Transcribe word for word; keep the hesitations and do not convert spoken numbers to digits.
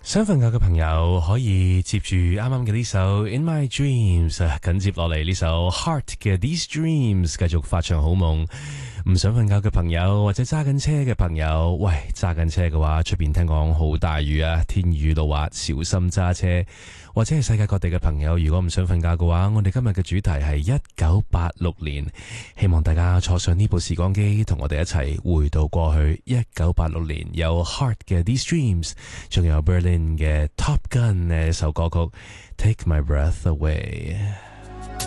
想瞓覺嘅朋友可以接住啱啱嘅呢首 In My Dreams， 緊接落嚟呢首 Heart 嘅 These Dreams， 繼續發場好夢。唔想瞓覺嘅朋友或者揸緊車嘅朋友，喂，揸緊車嘅話，出邊聽講好大雨啊，天雨路滑，小心揸車。或者係世界各地嘅朋友，如果唔想瞓覺嘅話，我哋今日嘅主題係一九八六年，希望大家坐上呢部時光機，同我哋一齊回到過去。一九八六年有 Heart 嘅 These Dreams， 仲有 Berlin 嘅 Top Gun 呢首歌曲 Take My Breath Away。